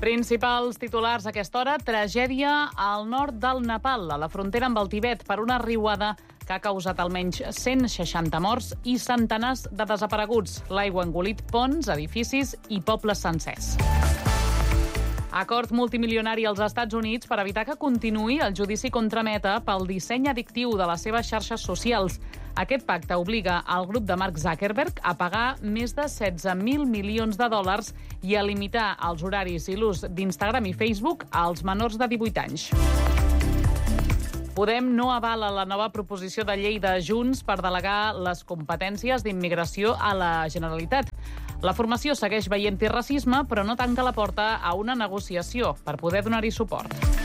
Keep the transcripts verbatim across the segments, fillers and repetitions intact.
Principals titulars a aquesta hora: tragèdia al nord del Nepal, a la frontera amb el Tibet, per una riuada que ha causat almenys cent seixanta morts i centenars de desapareguts. L'aigua ha engolit ponts, edificis i pobles sencers. Acord multimilionari als Estats Units per evitar que continuï el judici contra Meta pel disseny addictiu de les seves xarxes socials. Aquest pacte obliga el grup de Mark Zuckerberg a pagar més de setze mil milions de dòlars i a limitar els horaris i l'ús d'Instagram i Facebook als menors de divuit anys. Podem no avala la nova proposició de llei de Junts per delegar les competències d'immigració a la Generalitat. La formació segueix veient-hi racisme, però no tanca la porta a una negociació per poder donar-hi suport.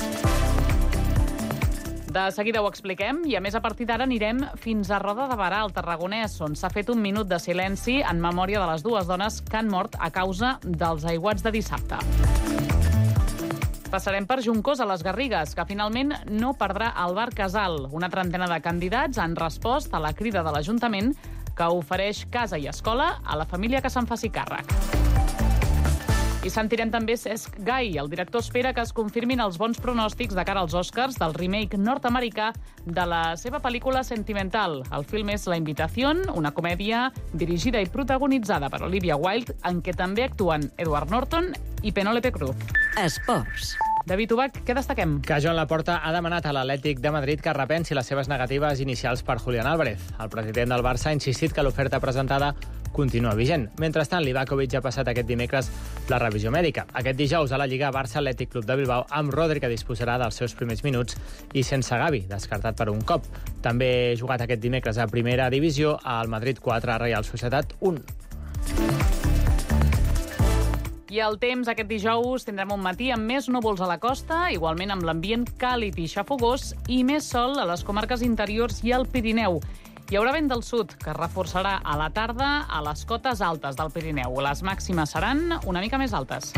De seguida ho expliquem i, a més, a partir d'ara anirem fins a Roda de Berà, al Tarragonès, on s'ha fet un minut de silenci en memòria de les dues dones que han mort a causa dels aiguats de dissabte. Passarem per Juncos, a les Garrigues, que finalment no perdrà el bar Casal. Una trentena de candidats han respost a la crida de l'Ajuntament que ofereix casa i escola a la família que se'n faci càrrec. I sentirem també Cesc Gai. El director espera que es confirmin els bons pronòstics de cara als Oscars del remake nord-americà de la seva pel·lícula Sentimental. El film és La Invitación, una comèdia dirigida i protagonitzada per Olivia Wilde, en què també actuen Edward Norton i Penélope Cruz. Esports. David Ubach, què destaquem? Que Joan Laporta ha demanat a l'Atlètic de Madrid que repensi les seves negatives inicials per Julián Álvarez. El president del Barça ha insistit que l'oferta presentada continua vigent. Mentrestant, Livakovic ha passat aquest dimecres la revisió mèdica. Aquest dijous a la Lliga, Barça Atlètic Club de Bilbao, amb Rodri, que disposarà dels seus primers minuts, i sense Gavi, descartat per un cop. També ha jugat aquest dimecres a primera divisió al Madrid quatre, Real Societat un. I el temps aquest dijous tindrem un matí amb més núvols a la costa, igualment amb l'ambient càlid i xafogós, i més sol a les comarques interiors i al Pirineu. Hi haurà vent del sud, que es reforçarà a la tarda a les cotes altes del Pirineu. Les màximes seran una mica més altes.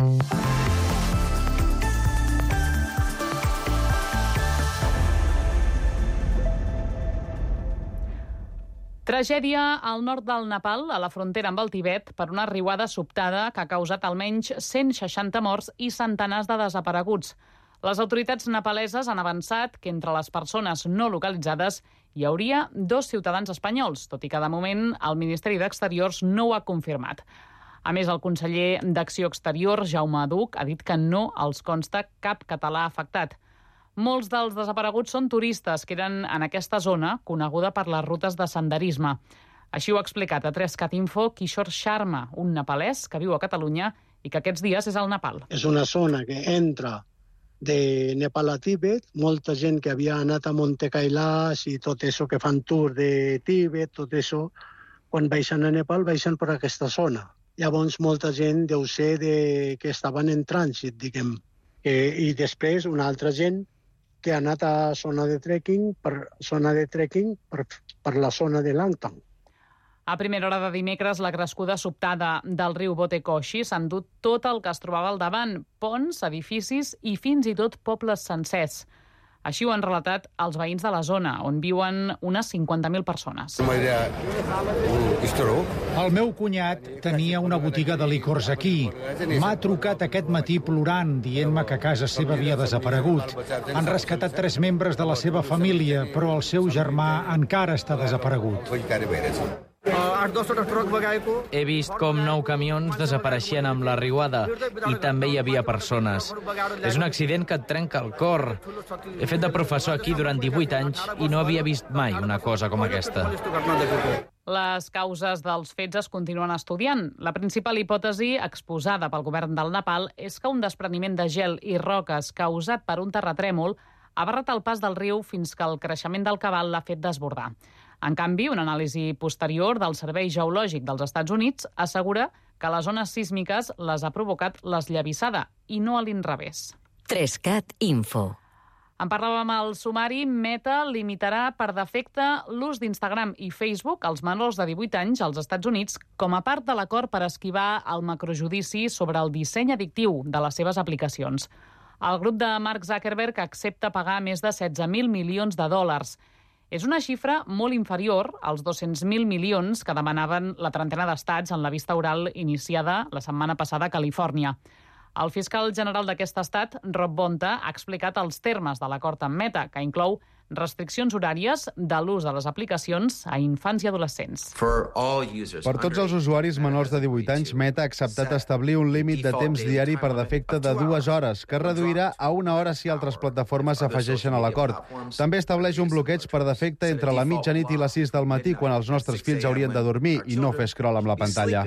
Tragèdia al nord del Nepal, a la frontera amb el Tibet, per una riuada sobtada que ha causat almenys cent seixanta morts i centenars de desapareguts. Les autoritats nepaleses han avançat que entre les persones no localitzades hi hauria dos ciutadans espanyols, tot i que de moment el Ministeri d'Exteriors no ho ha confirmat. A més, el conseller d'Acció Exterior, Jaume Duch, ha dit que no els consta cap català afectat. Molts dels desapareguts són turistes que eren en aquesta zona, coneguda per les rutes de senderisme. Així ho ha explicat a tres cat info Kishore Sharma, un nepalès que viu a Catalunya i que aquests dies és al Nepal. És una zona que entra de Nepal a Tíbet, molta gent que havia anat a Monte Kailash i tot això que fan tour de Tíbet, tot això, quan baixen a Nepal, baixen per aquesta zona. Llavors, molta gent deu ser de... que estaven en trànsit, diguem. Que... I després, una altra gent que ha anat a zona de trekking per, zona de trekking per, per la zona de Langtang. A primera hora de dimecres, la crescuda sobtada del riu Botekoshi s'ha endut tot el que es trobava al davant, ponts, edificis i fins i tot pobles sencers. Així ho han relatat els veïns de la zona, on viuen unes cinquanta mil persones. El meu cunyat tenia una botiga de licors aquí. M'ha trucat aquest matí plorant, dient-me que casa seva havia desaparegut. Han rescatat tres membres de la seva família, però el seu germà encara està desaparegut. He vist com nou camions desapareixien amb la riuada i també hi havia persones. És un accident que et trenca el cor. He fet de professor aquí durant divuit anys i no havia vist mai una cosa com aquesta. Les causes dels fets es continuen estudiant. La principal hipòtesi exposada pel govern del Nepal és que un despreniment de gel i roques causat per un terratrèmol ha barrat el pas del riu fins que el creixement del cabal l'ha fet desbordar. En canvi, una anàlisi posterior del Servei Geològic dels Estats Units assegura que les ones sísmiques les ha provocat l'esllavissada i no a l'inrevés. tres cat info. En parlàvem al sumari. Meta limitarà per defecte l'ús d'Instagram i Facebook als menors de divuit anys als Estats Units com a part de l'acord per esquivar el macrojudici sobre el disseny addictiu de les seves aplicacions. El grup de Mark Zuckerberg accepta pagar més de setze mil milions de dòlars. És una xifra molt inferior als dos-cents mil milions que demanaven la trentena d'estats en la vista oral iniciada la setmana passada a Califòrnia. El fiscal general d'aquest estat, Rob Bonta, ha explicat els termes de l'acord amb Meta, que inclou restriccions horàries de l'ús de les aplicacions a infants i adolescents. Per tots els usuaris menors de divuit anys, Meta ha acceptat establir un límit de temps diari per defecte de dues hores, que es reduirà a una hora si altres plataformes s'afegeixen a l'acord. També estableix un bloqueig per defecte entre la mitjanit i les sis del matí, quan els nostres fills haurien de dormir i no fer scroll amb la pantalla.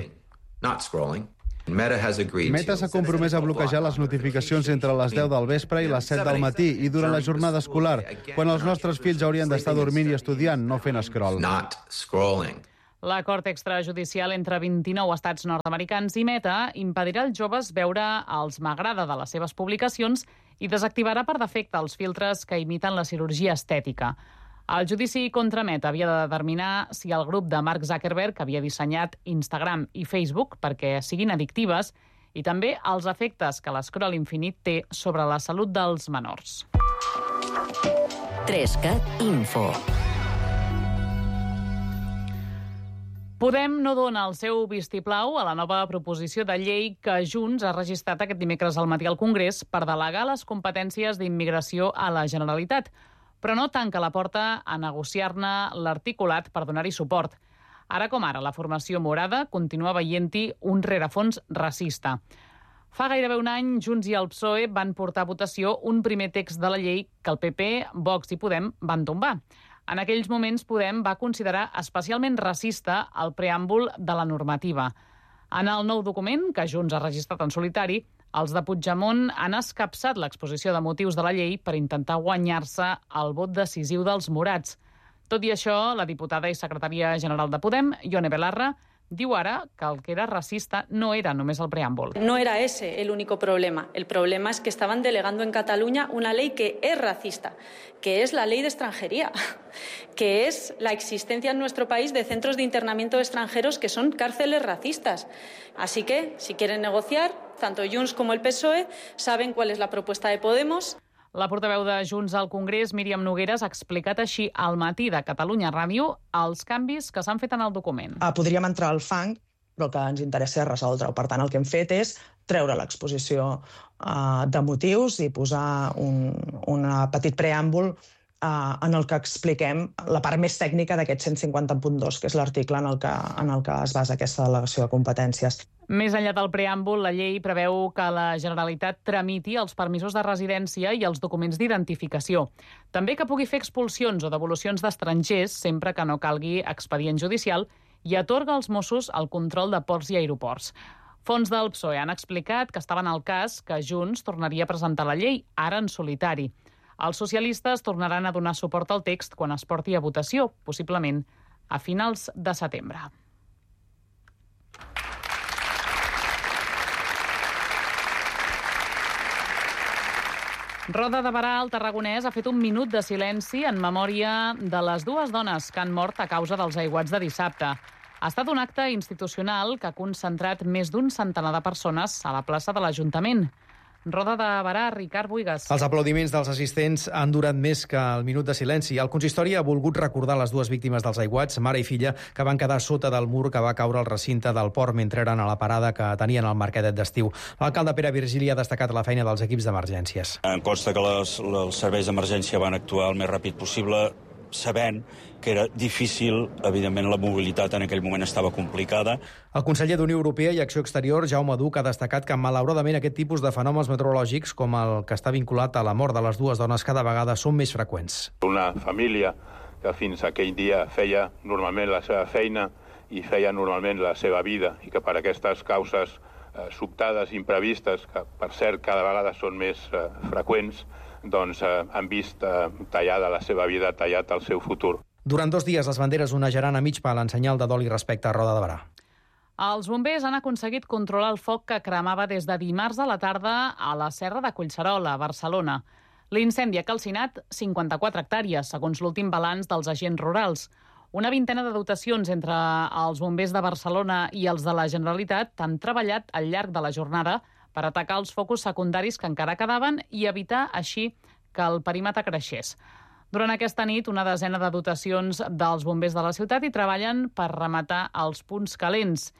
Meta s'ha compromès a bloquejar les notificacions entre les deu del vespre i les set del matí i durant la jornada escolar, quan els nostres fills haurien d'estar dormint i estudiant, no fent scroll. L'acord extrajudicial entre vint-i-nou estats nord-americans i Meta impedirà als joves veure els m'agrada de les seves publicacions i desactivarà per defecte els filtres que imiten la cirurgia estètica. El judici contra Meta havia de determinar si el grup de Mark Zuckerberg havia dissenyat Instagram i Facebook perquè siguin addictives i també els efectes que l'escroll infinit té sobre la salut dels menors. Trescat Info. Podem no dona el seu vistiplau a la nova proposició de llei que Junts ha registrat aquest dimecres al matí al Congrés per delegar les competències d'immigració a la Generalitat, però no tanca la porta a negociar-ne l'articulat per donar-hi suport. Ara com ara, la formació morada continua veient-hi un rerefons racista. Fa gairebé un any, Junts i el P S O E van portar a votació un primer text de la llei que el P P, Vox i Podem van tombar. En aquells moments, Podem va considerar especialment racista el preàmbul de la normativa. En el nou document, que Junts ha registrat en solitari, els de Puigdemont han escapçat l'exposició de motius de la llei per intentar guanyar-se el vot decisiu dels morats. Tot i això, la diputada i secretària general de Podem, Ione Belarra, diu ara que el que era racista no era només el preàmbul. No era ese el único problema. El problema es que estaban delegando en Cataluña una ley que es racista, que es la ley de extranjería, que es la existencia en nuestro país de centros de internamiento de extranjeros que son cárceles racistas. Así que, si quieren negociar, tanto Junts como el P S O E saben cuál es la propuesta de Podemos. La portaveu de Junts al Congrés, Míriam Nogueras, ha explicat així al matí de Catalunya Ràdio els canvis que s'han fet en el document. Ah, podríem entrar al fang, però el que ens interessa és resoldre-ho. Per tant, el que hem fet és treure l'exposició uh, de motius i posar un, un petit preàmbul uh, en el que expliquem la part més tècnica d'aquest cent cinquanta punt dos, que és l'article en el que, en el que es basa aquesta delegació de competències. Més enllà del preàmbul, la llei preveu que la Generalitat tramiti els permisos de residència i els documents d'identificació. També que pugui fer expulsions o devolucions d'estrangers sempre que no calgui expedient judicial i atorga als Mossos el control de ports i aeroports. Fons del P S O E han explicat que estaven al cas que Junts tornaria a presentar la llei, ara en solitari. Els socialistes tornaran a donar suport al text quan es porti a votació, possiblement a finals de setembre. Roda de Berà, al Tarragonès, ha fet un minut de silenci en memòria de les dues dones que han mort a causa dels aiguats de dissabte. Ha estat un acte institucional que ha concentrat més d'un centenar de persones a la plaça de l'Ajuntament. Roda de Berà, Ricard Buigas. Els aplaudiments dels assistents han durat més que el minut de silenci. El consistori ha volgut recordar les dues víctimes dels aiguats, mare i filla, que van quedar sota del mur que va caure al recinte del port mentre eren a la parada que tenien al mercadet d'estiu. L'alcalde Pere Virgili ha destacat la feina dels equips d'emergències. Em consta que les, els serveis d'emergència van actuar el més ràpid possible, sabent que era difícil, evidentment la mobilitat en aquell moment estava complicada. El conseller d'Unió Europea i Acció Exterior, Jaume Duch, ha destacat que malauradament aquest tipus de fenòmens meteorològics, com el que està vinculat a la mort de les dues dones, cada vegada són més freqüents. Una família que fins aquell dia feia normalment la seva feina i feia normalment la seva vida i que per aquestes causes eh, sobtades, imprevistes, que per cert cada vegada són més eh, freqüents, doncs eh, han vist eh, tallada la seva vida, tallat el seu futur. Durant dos dies les banderes onejaran a mig pal en senyal de dol i respecte a Roda de Berà. Els bombers han aconseguit controlar el foc que cremava des de dimarts a la tarda a la Serra de Collserola, a Barcelona. L'incendi ha calcinat cinquanta-quatre hectàrees, segons l'últim balanç dels agents rurals. Una vintena de dotacions entre els bombers de Barcelona i els de la Generalitat han treballat al llarg de la jornada per atacar els focus secundaris que encara quedaven i evitar així que el perímetre creixés. Durant aquesta nit, una desena de dotacions dels bombers de la ciutat hi treballen per rematar els punts calents.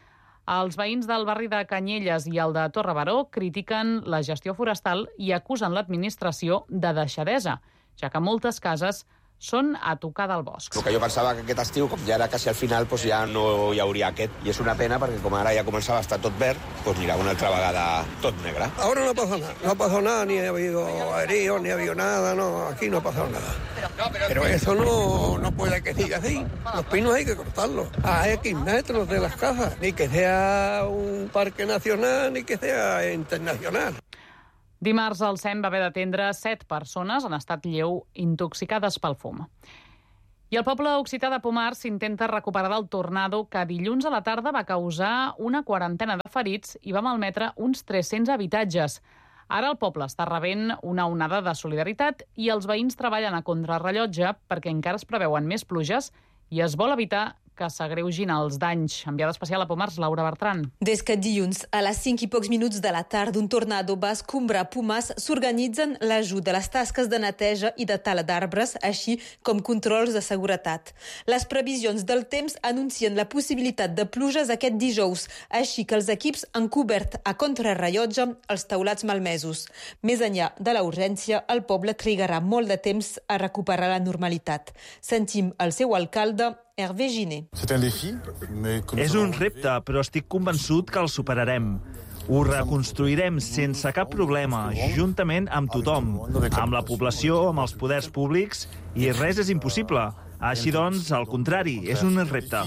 Els veïns del barri de Canyelles i el de Torre Baró critiquen la gestió forestal i acusen l'administració de deixadesa, ja que moltes cases són a tocar del bosc. El que jo pensava que aquest estiu, com ja era quasi al final, doncs ja no hi hauria aquest. I és una pena perquè com ara ja començava a estar tot verd, doncs mira, una altra vegada tot negre. Ahora no pasa nada, no ha pasado nada, ni ha habido heridos, ni ha habido nada, no, aquí no ha pasado nada. Pero eso no, no puede que siga así. Los pinos hay que cortarlos a X metros de las casas, ni que sea un parque nacional, ni que sea internacional. Dimarts el S E M va haver d'atendre set persones en estat lleu intoxicades pel fum. I el poble occità de Pomar s'intenta recuperar del tornado que dilluns a la tarda va causar una quarantena de ferits i va malmetre uns tres-cents habitatges. Ara el poble està rebent una onada de solidaritat i els veïns treballen a contrarrellotge perquè encara es preveuen més pluges i es vol evitar que s'agreugin els danys. Enviada especial a Pomars, Laura Bertran. Des que dilluns, a les cinc i pocs minuts de la tarda, un tornado va escombrar Pomars, s'organitzen l'ajut de les tasques de neteja i de tala d'arbres, així com controls de seguretat. Les previsions del temps anuncien la possibilitat de pluges aquest dijous, així que els equips han cobert a contrarrellotge els teulats malmesos. Més enllà de la urgència, el poble trigarà molt de temps a recuperar la normalitat. Sentim el seu alcalde, Hervé Giné. És un repte, però estic convençut que el superarem. Ho reconstruirem sense cap problema, juntament amb tothom, amb la població, amb els poders públics, i res és impossible. Així doncs, al contrari, és un repte.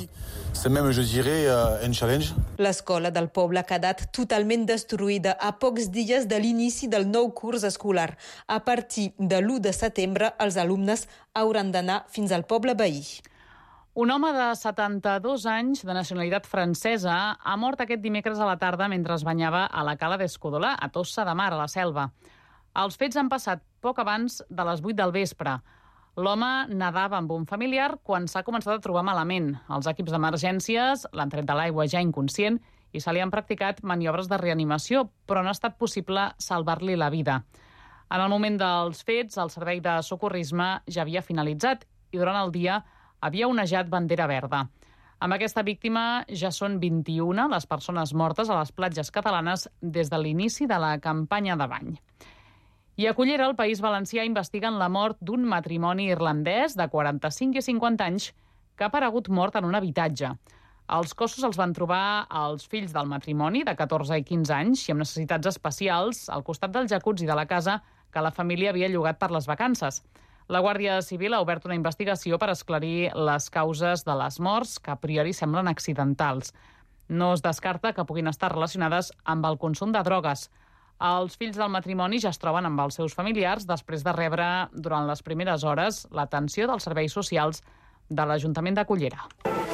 L'escola del poble ha quedat totalment destruïda a pocs dies de l'inici del nou curs escolar. A partir de l'u de setembre, els alumnes hauran d'anar fins al poble veí. Un home de setanta-dos anys, de nacionalitat francesa, ha mort aquest dimecres a la tarda mentre es banyava a la cala d'Escudolà, a Tossa de Mar, a la Selva. Els fets han passat poc abans de les vuit del vespre. L'home nedava amb un familiar quan s'ha començat a trobar malament. Els equips d'emergències l'han tret de l'aigua ja inconscient i se li han practicat maniobres de reanimació, però no ha estat possible salvar-li la vida. En el moment dels fets, el servei de socorrisme ja havia finalitzat i durant el dia havia onejat bandera verda. Amb aquesta víctima ja són vint-i-una les persones mortes a les platges catalanes des de l'inici de la campanya de bany. I a Cullera, el País Valencià, investiguen la mort d'un matrimoni irlandès de quaranta-cinc i cinquanta anys que ha aparegut mort en un habitatge. Els cossos els van trobar els fills del matrimoni, de catorze i quinze anys, i amb necessitats especials, al costat del jacuzzi de la casa que la família havia llogat per les vacances. La Guàrdia Civil ha obert una investigació per esclarir les causes de les morts, que a priori semblen accidentals. No es descarta que puguin estar relacionades amb el consum de drogues. Els fills del matrimoni ja es troben amb els seus familiars després de rebre, durant les primeres hores, l'atenció dels serveis socials de l'Ajuntament de Cullera.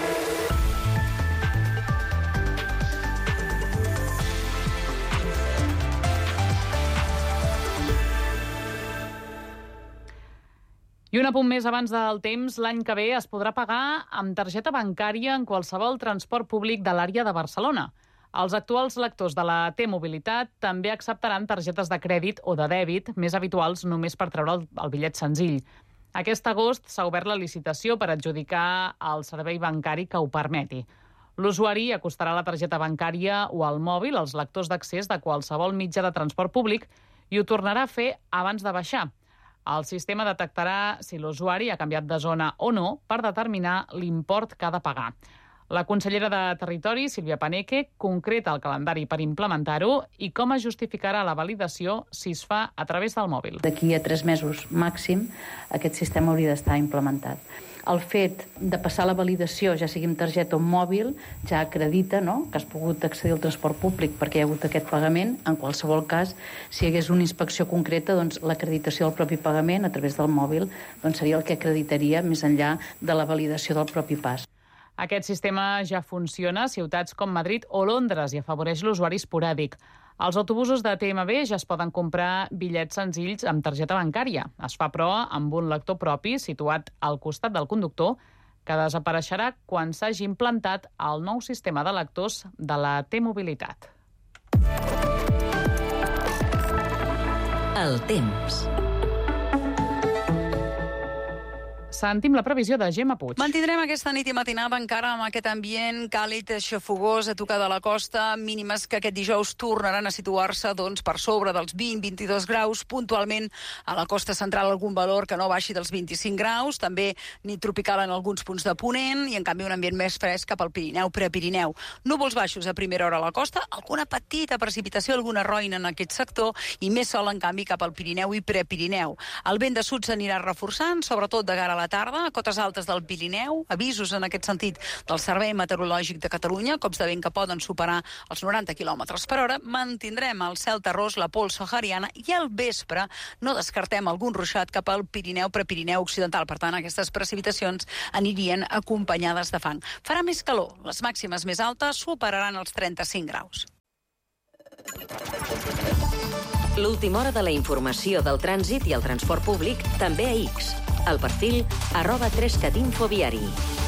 I un apunt més abans del temps, l'any que ve es podrà pagar amb targeta bancària en qualsevol transport públic de l'àrea de Barcelona. Els actuals lectors de la T-Mobilitat també acceptaran targetes de crèdit o de dèbit, més habituals només per treure el, el bitllet senzill. Aquest agost s'ha obert la licitació per adjudicar el servei bancari que ho permeti. L'usuari acostarà la targeta bancària o el mòbil als lectors d'accés de qualsevol mitjà de transport públic i ho tornarà a fer abans de baixar. El sistema detectarà si l'usuari ha canviat de zona o no per determinar l'import que ha de pagar. La consellera de Territori, Sílvia Paneque, concreta el calendari per implementar-ho i com es justificarà la validació si es fa a través del mòbil. D'aquí a tres mesos màxim, aquest sistema hauria d'estar implementat. El fet de passar la validació, ja sigui amb targeta o mòbil, ja acredita, no?, que has pogut accedir al transport públic perquè hi ha hagut aquest pagament. En qualsevol cas, si hi hagués una inspecció concreta, doncs l'acreditació del propi pagament a través del mòbil doncs seria el que acreditaria més enllà de la validació del propi pas. Aquest sistema ja funciona a ciutats com Madrid o Londres i afavoreix l'usuari esporàdic. Els autobusos de T M B ja es poden comprar bitllets senzills amb targeta bancària. Es fa, però, amb un lector propi situat al costat del conductor que desapareixerà quan s'hagi implantat el nou sistema de lectors de la T-Mobilitat. El temps. Sentim la previsió de Gemma Puig. Mantindrem aquesta nit i matinada encara amb aquest ambient càlid, xafogós, a tocar de la costa, mínimes que aquest dijous tornaran a situar-se doncs, per sobre dels vint a vint-i-dos graus, puntualment a la costa central algun valor que no baixi dels vint-i-cinc graus, també nit tropical en alguns punts de Ponent i en canvi un ambient més fresc cap al Pirineu, Prepirineu. Núvols baixos a primera hora a la costa, alguna petita precipitació, alguna roina en aquest sector i més sol en canvi cap al Pirineu i Prepirineu. El vent de sud s'anirà reforçant, sobretot de cara a la tarda, a cotes altes del Pirineu, avisos en aquest sentit del Servei Meteorològic de Catalunya, cops de vent que poden superar els noranta quilòmetres per hora, mantindrem el cel terrós, la pols sahariana i al vespre no descartem algun ruixat cap al Pirineu, Prepirineu occidental. Per tant, aquestes precipitacions anirien acompanyades de fang. Farà més calor, les màximes més altes superaran els trenta-cinc graus. L'última hora de la informació del trànsit i el transport públic també a X. El perfil arroba trescatinfoviari.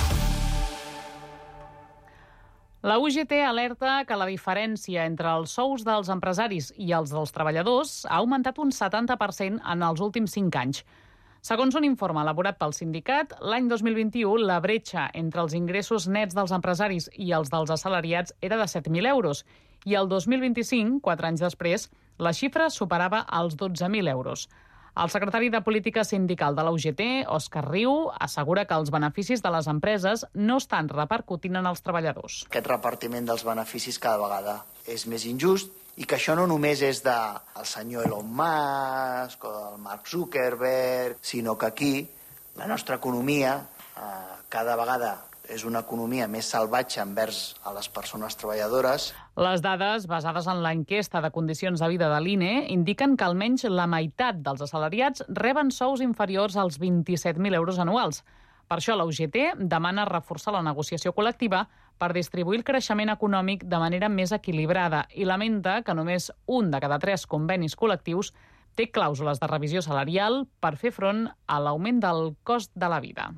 La U G T alerta que la diferència entre els sous dels empresaris i els dels treballadors ha augmentat un setanta per cent en els últims cinc anys. Segons un informe elaborat pel sindicat, l'any dos mil vint-i-u la bretxa entre els ingressos nets dels empresaris i els dels assalariats era de set mil euros i el dos mil vint-i-cinc, quatre anys després, la xifra superava els dotze mil euros. El secretari de Política Sindical de la U G T, Òscar Riu, assegura que els beneficis de les empreses no estan repercutint en els treballadors. Aquest repartiment dels beneficis cada vegada és més injust i que això no només és del senyor Elon Musk o del Mark Zuckerberg, sinó que aquí la nostra economia eh, cada vegada és una economia més salvatge envers a les persones treballadores. Les dades, basades en l'enquesta de condicions de vida de l'I N E, indiquen que almenys la meitat dels assalariats reben sous inferiors als vint-i-set mil euros anuals. Per això la U G T demana reforçar la negociació col·lectiva per distribuir el creixement econòmic de manera més equilibrada i lamenta que només un de cada tres convenis col·lectius té clàusules de revisió salarial per fer front a l'augment del cost de la vida.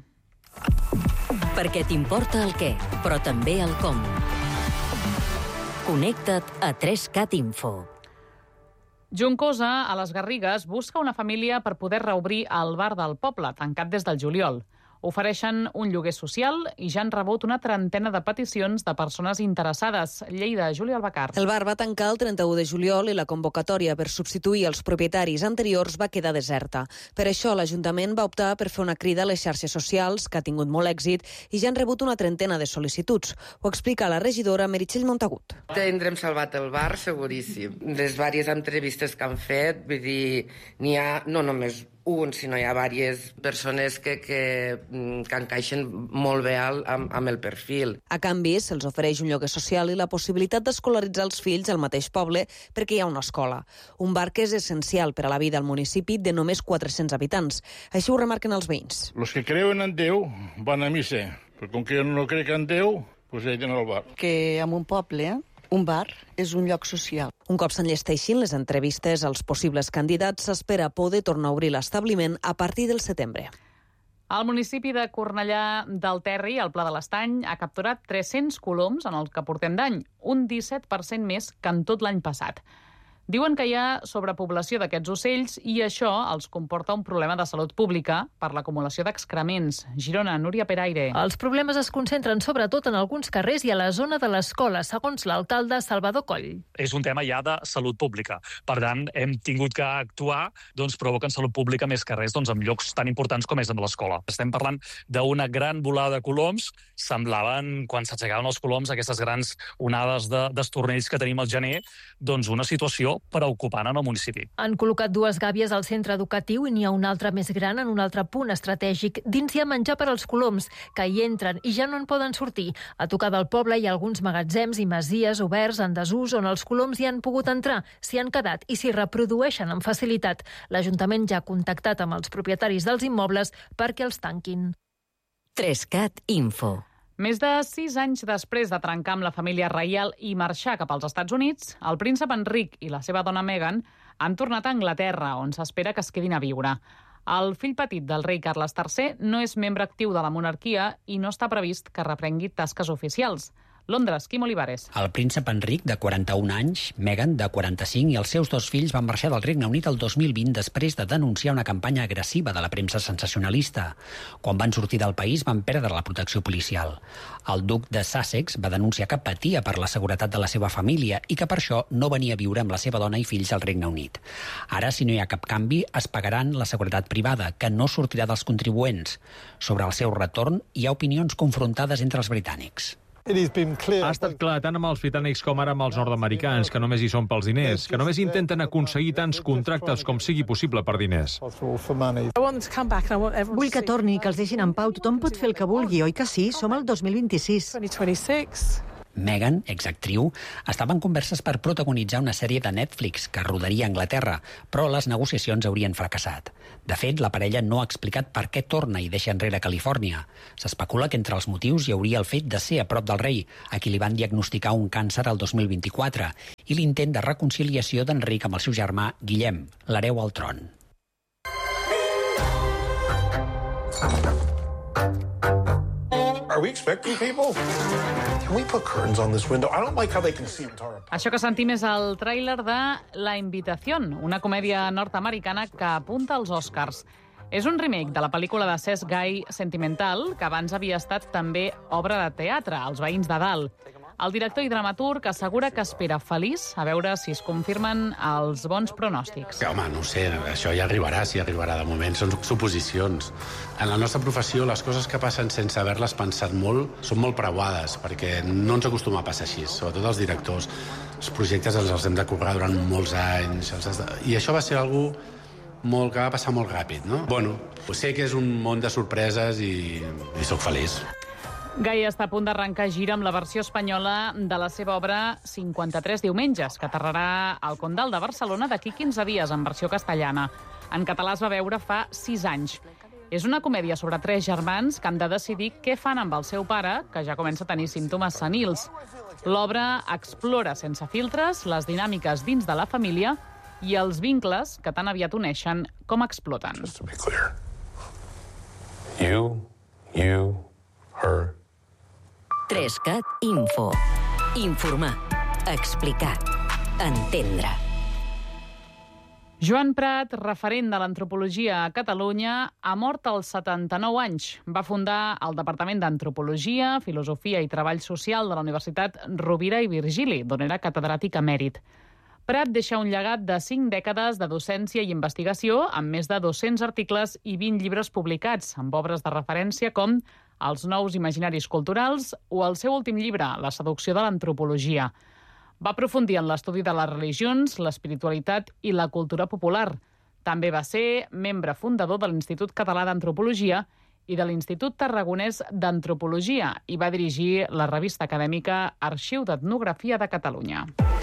Perquè t'importa el què, però també el com. Connecta't a tres cat info. Juncosa, a les Garrigues, busca una família per poder reobrir el bar del poble, tancat des del juliol. Ofereixen un lloguer social i ja han rebut una trentena de peticions de persones interessades. Lleida, Júlia Albacar. El bar va tancar el trenta-u de juliol i la convocatòria per substituir els propietaris anteriors va quedar deserta. Per això l'Ajuntament va optar per fer una crida a les xarxes socials, que ha tingut molt èxit, i ja han rebut una trentena de sol·licituds. Ho explica la regidora Meritxell Montagut. Tindrem salvat el bar, seguríssim. Les diverses entrevistes que han fet, vull dir, n'hi ha no només un, sinó hi ha diverses persones que, que, que encaixen molt bé amb, amb el perfil. A canvi, se'ls ofereix un lloguer social i la possibilitat d'escolaritzar els fills al mateix poble perquè hi ha una escola. Un bar que és essencial per a la vida al municipi de només quatre-cents habitants. Així ho remarquen els veïns. Los que creuen en Déu van a missa, però com que jo no crec en Déu, doncs he d'anar al bar. Que en un poble un bar és un lloc social. Un cop s'enllesteixin les entrevistes als possibles candidats, s'espera poder tornar a obrir l'establiment a partir del setembre. El municipi de Cornellà del Terri, al Pla de l'Estany, ha capturat tres-cents coloms en el que portem d'any, un disset per cent més que en tot l'any passat. Diuen que hi ha sobrepoblació d'aquests ocells i això els comporta un problema de salut pública per l'acumulació d'excrements. Girona, Núria Peraire. Els problemes es concentren sobretot en alguns carrers i a la zona de l'escola, segons l'alcalde Salvador Coll. És un tema ja de salut pública. Per tant, hem tingut que actuar doncs, provoquen salut pública més carrers doncs, en llocs tan importants com és en l'escola. Estem parlant d'una gran volada de coloms. Semblaven, quan s'aixecaven els coloms, aquestes grans onades de, d'estornells que tenim al gener, doncs una situació preocupant en el municipi. Han col·locat dues gàbies al centre educatiu i n'hi ha una altra més gran en un altre punt estratègic. Dins hi ha menjar per als coloms, que hi entren i ja no en poden sortir. A tocar del poble hi ha alguns magatzems i masies oberts en desús on els coloms hi han pogut entrar, s'hi han quedat i s'hi reprodueixen amb facilitat. L'Ajuntament ja ha contactat amb els propietaris dels immobles perquè els tanquin. tres cat info. Més de sis anys després de trencar amb la família reial i marxar cap als Estats Units, el príncep Enric i la seva dona Meghan han tornat a Anglaterra, on s'espera que es quedin a viure. El fill petit del rei Carles tercer no és membre actiu de la monarquia i no està previst que reprengui tasques oficials. Londres, Quim Olivares. El príncep Enric, de quaranta-un anys, Meghan, de quaranta-cinc, i els seus dos fills van marxar del Regne Unit el dos mil vint després de denunciar una campanya agressiva de la premsa sensacionalista. Quan van sortir del país van perdre la protecció policial. El duc de Sussex va denunciar que patia per la seguretat de la seva família i que per això no venia a viure amb la seva dona i fills al Regne Unit. Ara, si no hi ha cap canvi, es pagaran la seguretat privada, que no sortirà dels contribuents. Sobre el seu retorn, hi ha opinions confrontades entre els britànics. Ha estat clar tant amb els britànics com ara amb els nord-americans, que només hi són pels diners, que només intenten aconseguir tants contractes com sigui possible per diners. Vull que torni, que els deixin en pau. Tothom pot fer el que vulgui, oi que sí? Som el dos mil vint-i-sis. Meghan, exactriu, estava en converses per protagonitzar una sèrie de Netflix que rodaria a Anglaterra, però les negociacions haurien fracassat. De fet, la parella no ha explicat per què torna i deixa enrere Califòrnia. S'especula que entre els motius hi hauria el fet de ser a prop del rei, a qui li van diagnosticar un càncer el dos mil vint-i-quatre, i l'intent de reconciliació d'Enric amb el seu germà Guillem, l'hereu al tron. Are we expecting people? Can we put curtains on this window? I don't like how they can see into our... Això que sentim és el tràiler de La Invitación, una comèdia nord-americana que apunta als Oscars. És un remake de la pel·lícula de Cesc Gai Sentimental, que abans havia estat també obra de teatre, Els veïns de dalt. El director i dramaturg assegura que espera feliç a veure si es confirmen els bons pronòstics. Home, no sé, això ja arribarà, si arribarà. De moment són suposicions. En la nostra professió, les coses que passen sense haver-les pensat molt són molt preuades, perquè no ens acostuma a passar així, sobretot els directors. Els projectes ens els hem de currar durant molts anys. Els de... I això va ser algú molt, que va passar molt ràpid, no? Bueno, sé que és un món de sorpreses i, i sóc feliç. Gai està a punt d'arrencar gira amb la versió espanyola de la seva obra cinquanta-tres diumenges, que aterrarà al Condal de Barcelona d'aquí quinze dies, en versió castellana. En català es va veure fa sis anys. És una comèdia sobre tres germans que han de decidir què fan amb el seu pare, que ja comença a tenir símptomes senils. L'obra explora sense filtres les dinàmiques dins de la família i els vincles que tan aviat uneixen com exploten. Just to be clear. You, you, her... Trescat Info. Informar. Explicar. Entendre. Joan Prat, referent de l'antropologia a Catalunya, ha mort als setanta-nou anys. Va fundar el Departament d'Antropologia, Filosofia i Treball Social de la Universitat Rovira i Virgili, d'on era catedràtic emèrit. Prat deixa un llegat de cinc dècades de docència i investigació, amb més de dos-cents articles i vint llibres publicats, amb obres de referència com Els nous imaginaris culturals o el seu últim llibre, La seducció de l'antropologia. Va aprofundir en l'estudi de les religions, l'espiritualitat i la cultura popular. També va ser membre fundador de l'Institut Català d'Antropologia i de l'Institut Tarragonès d'Antropologia i va dirigir la revista acadèmica Arxiu d'Etnografia de Catalunya.